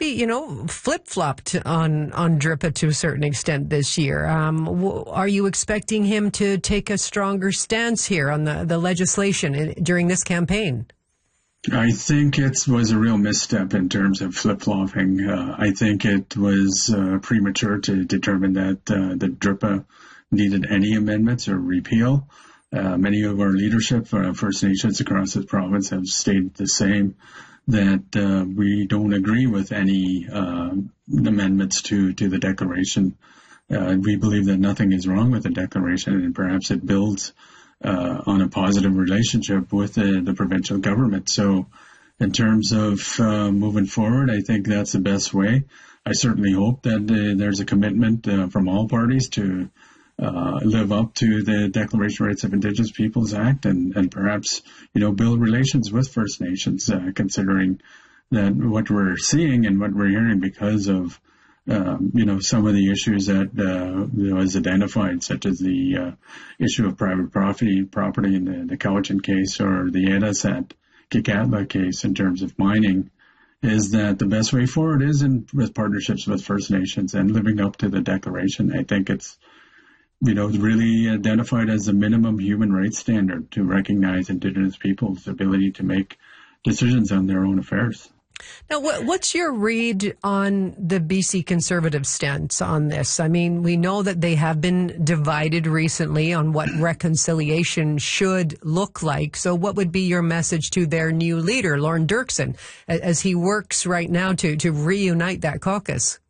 really, flip-flopped on Drippa to a certain extent this year. Are you expecting him to take a stronger stance here on the legislation during this campaign? I think it was a real misstep in terms of flip-flopping. I think it was premature to determine that the DRIPA needed any amendments or repeal. Many of our leadership, First Nations across the province, have stated the same, that we don't agree with any amendments to the declaration. We believe that nothing is wrong with the declaration, and perhaps it builds on a positive relationship with the provincial government. So in terms of moving forward, I think that's the best way. I certainly hope that there's a commitment from all parties to live up to the Declaration of Rights of Indigenous Peoples Act and perhaps, build relations with First Nations, considering that what we're seeing and what we're hearing because of some of the issues that was identified, such as the issue of private property in the Cowichan case or the Edisat Kikatla case in terms of mining, is that the best way forward is with partnerships with First Nations and living up to the declaration. I think it's really identified as a minimum human rights standard to recognize Indigenous peoples' ability to make decisions on their own affairs. Now, what's your read on the BC Conservative stance on this? I mean, we know that they have been divided recently on what reconciliation should look like. So what would be your message to their new leader, Lorne Dirksen, as he works right now to reunite that caucus?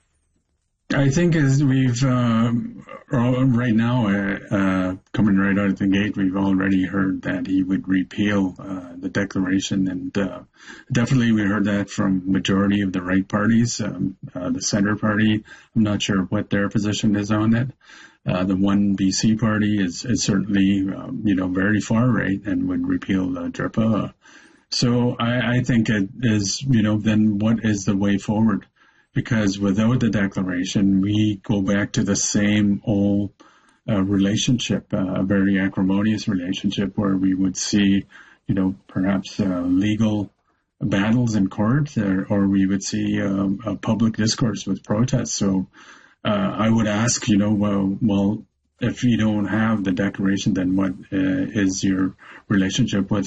I think as we've right now, coming right out of the gate, we've already heard that he would repeal the declaration, and definitely we heard that from majority of the right parties. The Centre Party, I'm not sure what their position is on it. The One BC Party is certainly very far right and would repeal DRIPA. So I think it is then what is the way forward? Because without the declaration, we go back to the same old relationship, a very acrimonious relationship where we would see, perhaps legal battles in court, or we would see a public discourse with protests. So I would ask, well, if you don't have the declaration, then what is your relationship with